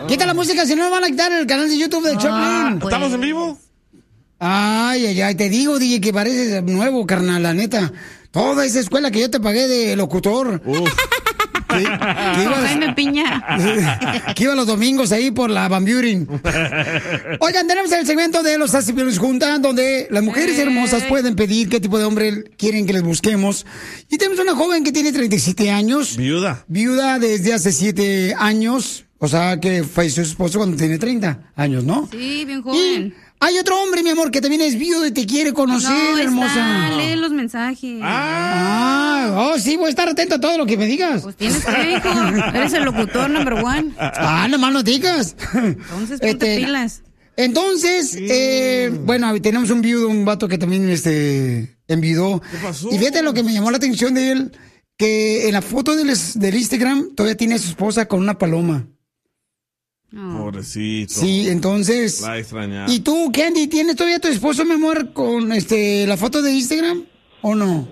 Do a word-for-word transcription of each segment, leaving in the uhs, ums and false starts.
Quita la música, si no me van a quitar el canal de YouTube de Ah, Choplin. pues. ¿Estamos en vivo? Ay, ay, ay, te digo, D J, que pareces nuevo, carnal, la neta. Toda esa escuela que yo te pagué de locutor. Uf. Que, que ibas, Jaime Piña. que iba los domingos ahí por la Van Buren. Oigan, tenemos el segmento de los Asesinos Juntan, donde las mujeres hermosas pueden pedir qué tipo de hombre quieren que les busquemos. Y tenemos una joven que tiene treinta y siete años. Viuda. Viuda desde hace siete años. O sea, que falleció su esposo cuando tiene treinta años, ¿no? Sí, bien joven. Y hay otro hombre, mi amor, que también es viudo y te quiere conocer, No, hermosa. está, lee los mensajes. Ah, oh, sí, voy a estar atento a todo lo que me digas. Pues tienes que, hijo. Eres el locutor number one. Ah, nomás no digas. Entonces, ponte Este, pilas. Entonces, eh, bueno, tenemos un viudo, un vato que también este, enviudó. ¿Qué pasó? Y fíjate lo que me llamó la atención de él, que en la foto del, del Instagram todavía tiene a su esposa con una paloma. Oh. Pobrecito. Sí, entonces... La extrañaba. ¿Y tú, Candy, tienes todavía tu esposo, mi amor, con este la foto de Instagram o no?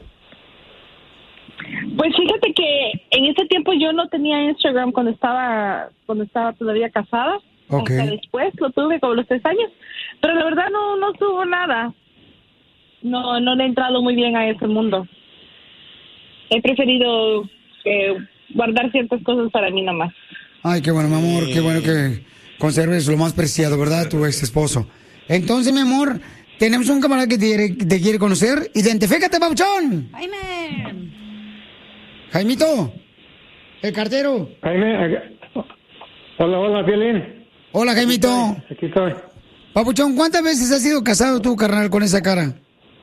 Pues fíjate que en ese tiempo yo no tenía Instagram cuando estaba cuando estaba todavía casada. Ok. Hasta después lo tuve como los tres años. Pero la verdad no no subo nada. No no le he entrado muy bien a ese mundo. He preferido eh, guardar ciertas cosas para mí nomás. Ay, qué bueno, mi amor, qué bueno que conserves lo más preciado, ¿verdad? Tu ex esposo. Entonces, mi amor, tenemos un camarada que te, te quiere conocer. Identifícate, papuchón. Jaime. Jaimito, el cartero. Jaime, acá- hola, hola, Piolín. Hola, Jaimito. Aquí estoy. Papuchón, ¿cuántas veces has sido casado tú, carnal, con esa cara?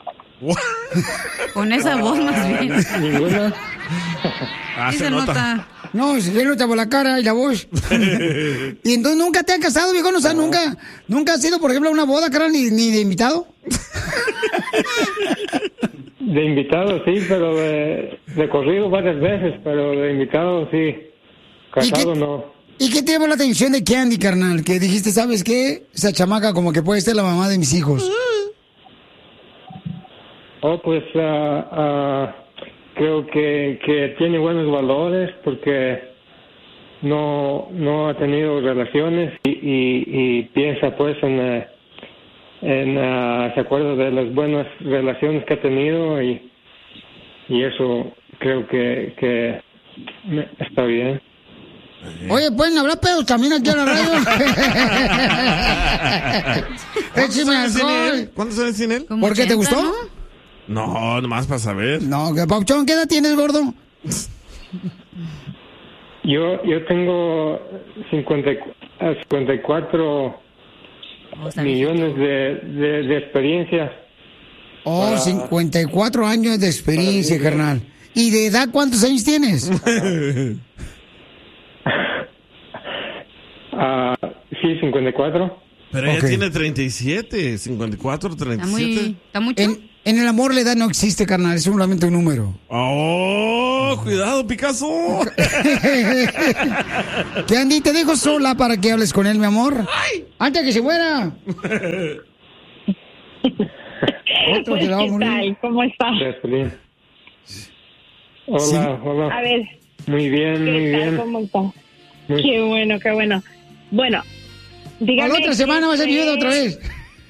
Con esa voz más bien. Ninguna. Ah, Sí se se nota. nota. No, se le nota por la cara y la voz. Y entonces nunca te has casado, viejo, o sea, nunca, nunca has ido, por ejemplo, a una boda, carnal, ni, ni de invitado. De invitado, sí, pero de, de corrido varias veces, pero de invitado, sí. Casado, qué- no. ¿Y qué te llamó la atención de Candy, carnal? Que dijiste, ¿sabes qué? Esa chamaca como que puede ser la mamá de mis hijos. Oh, pues ah, ah, creo que, que tiene buenos valores porque no no ha tenido relaciones y, y, y piensa pues en, eh, en ah, se acuerda de las buenas relaciones que ha tenido y, y eso creo que, que me- está bien. Oye, ¿pueden hablar pedos también aquí en la radio? ¿Cuántos Échame años tiene alcohol. él? ¿Cuántos años tiene él? Como ¿Por qué te ochenta, gustó? ¿no? No, nomás para saber. No, que Pauchón, ¿qué edad tienes, gordo? Yo yo tengo cincuenta y cu- ah, cincuenta y cuatro Oh, está millones de, de, de experiencia. Oh, Para- cincuenta y cuatro años de experiencia, carnal. ¿Y de edad cuántos años tienes? Ah, sí, cincuenta y cuatro. Pero ella Ok. tiene treinta y siete, cincuenta y cuatro, treinta Está y siete. muy... ¿Está mucho? En, en el amor la edad no existe, carnal, es solamente un número. ¡Oh! ¡Cuidado, Picasso! Candy, te dejo sola para que hables con él, mi amor. Antes que se muera. Otro Pues, que la va a ¿qué morir. tal? ¿Cómo está? Gracias, Piolín. Hola, Sí. hola. A ver, Muy bien, muy ¿qué tal? bien. ¿Cómo está? Muy- Qué bueno, qué bueno. Bueno, dígame... Para la otra semana va a ser qué viuda otra fue- vez.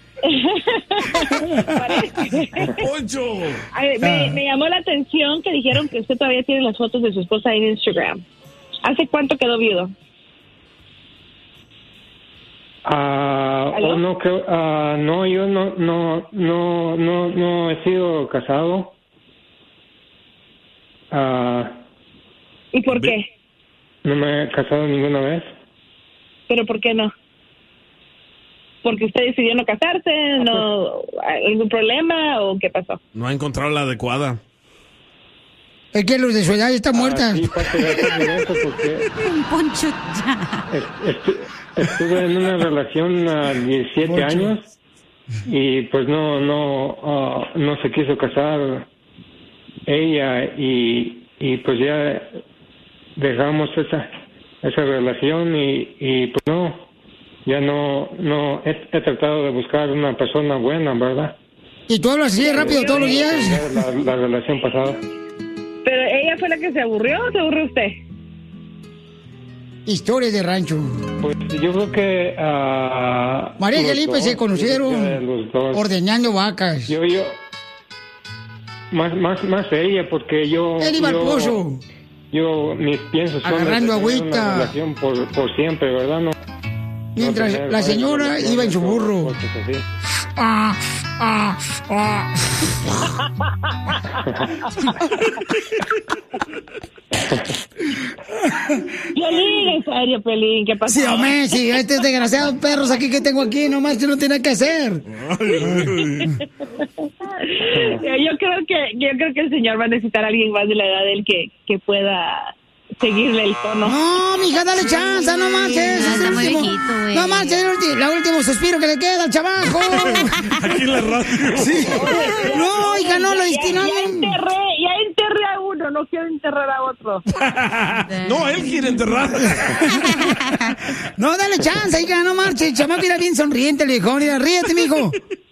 Parece. ¡Poncho! A ver, me, Ah. me llamó la atención que dijeron que usted todavía tiene las fotos de su esposa en Instagram. ¿Hace cuánto quedó viudo? Ah, ¿Aló? oh, no creo, ah, no, yo no, no, no, no, no he sido casado. Ah, ¿Y por qué? no me he casado ninguna vez. ¿Pero por qué no? ¿Porque usted decidió no casarse? ¿No algún problema o qué pasó? No ha encontrado la adecuada. Es que los de su edad ya están muertas. Ah, sí, parte de eso porque Poncho, ya. es- estu- estuve en una relación a diecisiete Ocho. años y pues no, no, ah, no se quiso casar ella y, y pues ya dejamos esa, esa relación y, y pues no, ya no, no, he, he tratado de buscar una persona buena, ¿verdad? ¿Y tú hablas así de rápido todos los días? Ya La, la relación pasada. ¿Pero ella fue la que se aburrió o se aburrió usted? Historias de rancho. Pues yo creo que... Uh, María y Felipe se conocieron los dos. ordeñando vacas. Yo, yo... Más, más, más ella, porque yo... Él iba al yo, pozo. Yo, mis piensos son agarrando de tener agüita. una relación por, por siempre, ¿verdad? No, Mientras no tener la señora varias iba en su burro. cosas así. Ah, ah, ah. Piolín, en serio, Piolín, ¿qué pasó? Sí, hombre, sí, estos desgraciados perros aquí que tengo aquí, nomás que no tiene que hacer. Yo creo que yo creo que el señor va a necesitar a alguien más de la edad de él que, que pueda seguirle el tono. No, mija, dale chance, no manches. No, es está el muy último. viejito, güey. No manches, el último, la último suspiro que le queda al chamaco. Aquí en la radio. Sí. No, hija, no lo Ya, destino. ya enterré, ya enterré a uno, no quiero enterrar a otro. No, él quiere enterrar. No, dale chance, hija, no marches. El chamaco era bien sonriente, el viejón. Mira, ríete, mijo.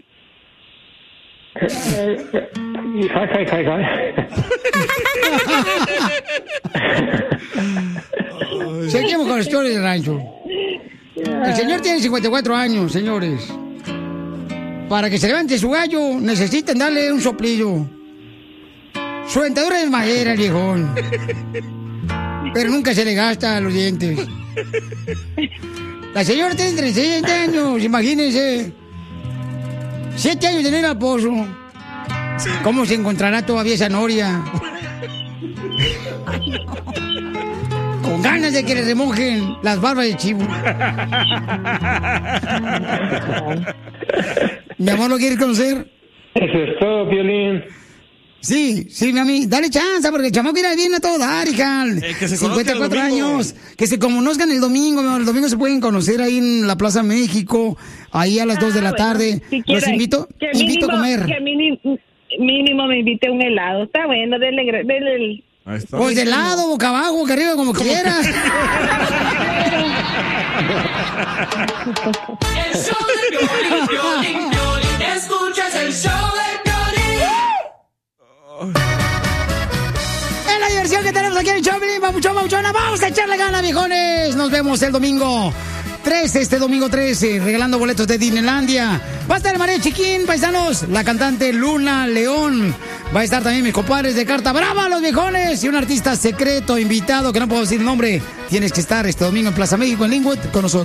Hi, hi, hi, hi. Seguimos con la historia del rancho. El señor tiene cincuenta y cuatro años, señores. Para que se levante su gallo, necesitan darle un soplillo. Su dentadura es madera, el viejón. Pero nunca se le gasta los dientes. La señora tiene treinta y siete años, imagínense. Siete años de ir al pozo. ¿Cómo se encontrará todavía esa noria? Con ganas de que le remojen las barbas de chivo. Mi amor, ¿lo quieres conocer? Eso es todo, Piolín. Sí, sí, mami. Dale chance, porque el chamaco irá bien a todo dar, hija. Eh, que se cincuenta y cuatro conozcan el domingo. años. Que se conozcan el domingo, mi amor. El domingo se pueden conocer ahí en la Plaza México, ahí a las dos de la Ah, bueno, tarde. si Los quiere, invito, que invito mínimo, a comer. Que mínimo, mínimo me invite a un helado. Está bueno, denle, gra- denle el... Ahí está. Pues de lado, boca abajo, boca arriba, como quieras. El show de Piolín, Piolín, Piolín. Escuchas el show de Piolín. Es la diversión que tenemos aquí en el show, Piolín, papuchón, papuchona. Vamos a echarle ganas, viejones. Nos vemos el domingo trece, este domingo trece, regalando boletos de Disneylandia. Va a estar María Chiquín, paisanos, la cantante Luna León. Va a estar también mis compadres de Carta Brava, los viejones, y un artista secreto invitado que no puedo decir el nombre. Tienes que estar este domingo en Plaza México, en Linwood, con nosotros.